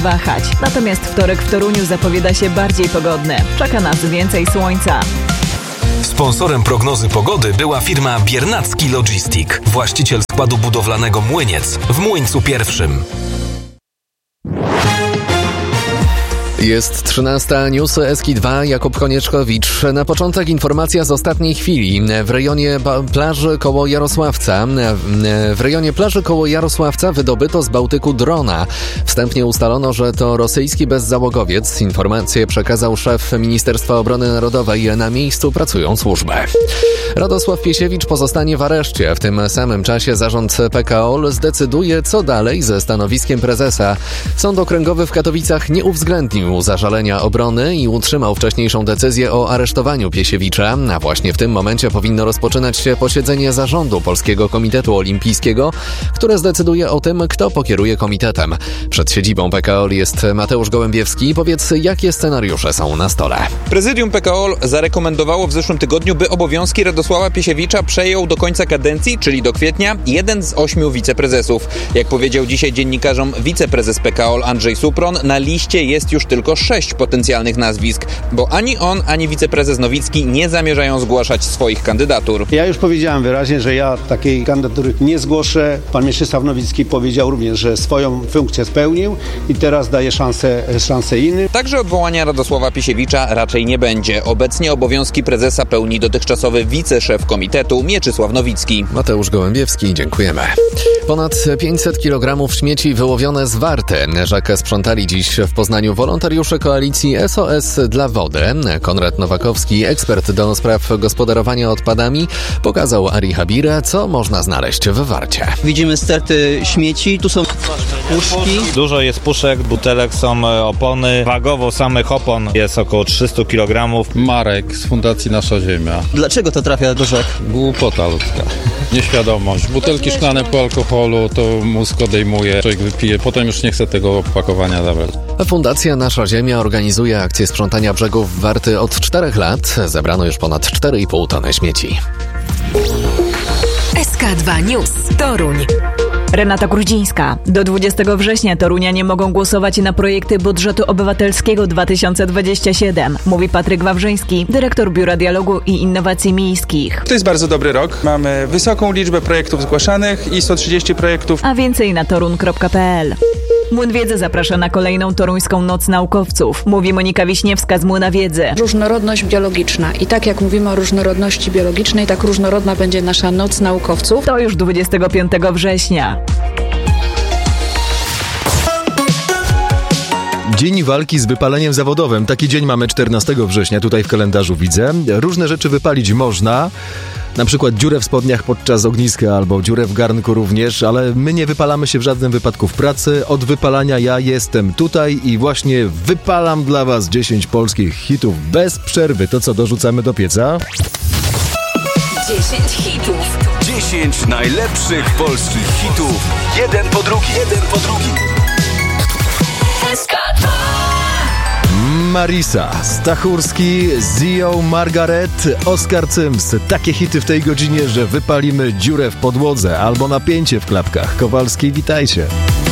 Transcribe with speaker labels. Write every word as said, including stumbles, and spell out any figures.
Speaker 1: wahać. Natomiast wtorek w Toruniu zapowiada się bardziej pogodny. Czeka nas więcej słońca.
Speaker 2: Sponsorem prognozy pogody była firma Biernacki Logistic, właściciel składu budowlanego Młyniec w Młyńcu Pierwszym.
Speaker 3: Jest trzynasta, newsy S K dwa, Jakub Konieczkowicz. Na początek informacja z ostatniej chwili. W rejonie ba- plaży koło Jarosławca, w rejonie plaży koło Jarosławca wydobyto z Bałtyku drona. Wstępnie ustalono, że to rosyjski bezzałogowiec. Informację przekazał szef Ministerstwa Obrony Narodowej. Na miejscu pracują służby. Radosław Piesiewicz pozostanie w areszcie. W tym samym czasie zarząd P K O L zdecyduje, co dalej ze stanowiskiem prezesa. Sąd Okręgowy w Katowicach nie uwzględnił zażalenia obrony i utrzymał wcześniejszą decyzję o aresztowaniu Piesiewicza, a właśnie w tym momencie powinno rozpoczynać się posiedzenie zarządu Polskiego Komitetu Olimpijskiego, które zdecyduje o tym, kto pokieruje komitetem. Przed siedzibą P K O L jest Mateusz Gołębiewski. Powiedz, jakie scenariusze są na stole?
Speaker 4: Prezydium P K O L zarekomendowało w zeszłym tygodniu, by obowiązki Radosława Piesiewicza przejął do końca kadencji, czyli do kwietnia, jeden z ośmiu wiceprezesów. Jak powiedział dzisiaj dziennikarzom wiceprezes P K O L Andrzej Supron, na liście jest już tylko sześć potencjalnych nazwisk, bo ani on, ani wiceprezes Nowicki nie zamierzają zgłaszać swoich kandydatur.
Speaker 5: Ja już powiedziałem wyraźnie, że ja takiej kandydatury nie zgłoszę. Pan Mieczysław Nowicki powiedział również, że swoją funkcję spełnił i teraz daje szansę, szansę innym.
Speaker 4: Także odwołania Radosława Piesiewicza raczej nie będzie. Obecnie obowiązki prezesa pełni dotychczasowy wiceszef komitetu Mieczysław Nowicki.
Speaker 3: Mateusz Gołębiewski, dziękujemy. Ponad pięćset kilogramów śmieci wyłowione z Warty. Rzekę sprzątali dziś w Poznaniu wolontariusze koalicji S O S dla wody. Konrad Nowakowski, ekspert do spraw gospodarowania odpadami, pokazał Ari Habire, co można znaleźć w Warcie.
Speaker 6: Widzimy sterty śmieci, tu są puszki.
Speaker 7: Dużo jest puszek, butelek, są opony. Wagowo samych opon jest około trzysta kilogramów.
Speaker 8: Marek z Fundacji Nasza Ziemia.
Speaker 6: Dlaczego to trafia do rzek?
Speaker 8: Głupota ludzka. Nieświadomość. Butelki szklane po alkoholu, to mózg odejmuje, człowiek wypije, potem już nie chce tego opakowania zabrać.
Speaker 3: Fundacja Nasza Ziemia organizuje akcję sprzątania brzegów Warty od czterech lat. Zebrano już ponad cztery i pół tony śmieci.
Speaker 9: S K dwa News. Toruń.
Speaker 1: Renata Grudzińska. Do dwudziestego września torunianie mogą głosować na projekty budżetu obywatelskiego dwa tysiące dwudziesty siódmy, mówi Patryk Wawrzyński, dyrektor Biura Dialogu i Innowacji Miejskich.
Speaker 10: To jest bardzo dobry rok. Mamy wysoką liczbę projektów zgłaszanych i sto trzydzieści projektów.
Speaker 1: A więcej na torun kropka p l. Młyn Wiedzy zaprasza na kolejną toruńską Noc Naukowców, mówi Monika Wiśniewska z Młyna Wiedzy.
Speaker 11: Różnorodność biologiczna i tak jak mówimy o różnorodności biologicznej, tak różnorodna będzie nasza Noc Naukowców.
Speaker 1: To już dwudziestego piątego września.
Speaker 12: Dzień walki z wypaleniem zawodowym. Taki dzień mamy czternastego września, tutaj w kalendarzu widzę. Różne rzeczy wypalić można. Na przykład dziurę w spodniach podczas ogniska albo dziurę w garnku również, ale my nie wypalamy się w żadnym wypadku w pracy. Od wypalania ja jestem tutaj i właśnie wypalam dla was dziesięć polskich hitów bez przerwy. To co, dorzucamy do pieca?
Speaker 9: dziesięć hitów.
Speaker 2: dziesięć najlepszych polskich hitów. Jeden po drugim. Jeden po drugim.
Speaker 9: S K dwa.
Speaker 12: Marisa, Stachurski, Zio, Margaret, Oskar Cyms. Takie hity w tej godzinie, że wypalimy dziurę w podłodze albo napięcie w klapkach. Kowalski, witajcie.